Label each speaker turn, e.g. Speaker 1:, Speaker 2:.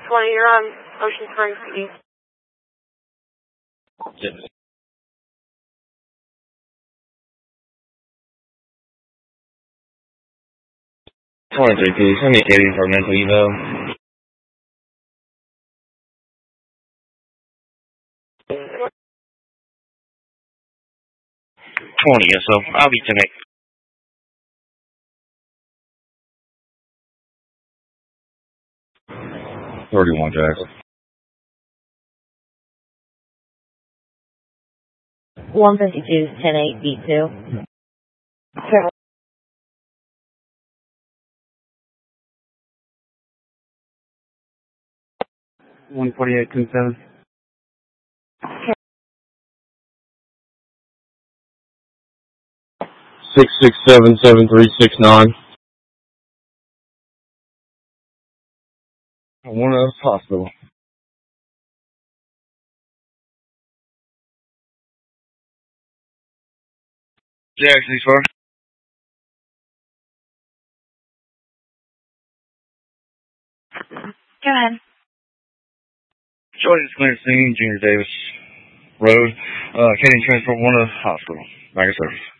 Speaker 1: 20, you're on Ocean Springs East.
Speaker 2: Yes. Morning, JP. Send me Katie for a mental eval. 20, yes, so I'll be 10-8. 31, Jackson.
Speaker 3: 152, 10-8, B2.
Speaker 4: 148, 27.
Speaker 2: 667-7369. One of us hospital. Jackson, sir.
Speaker 1: Go ahead.
Speaker 2: Jordan Clear Scene, Junior Davis Road. Katie transport one of the hospital. Back of service.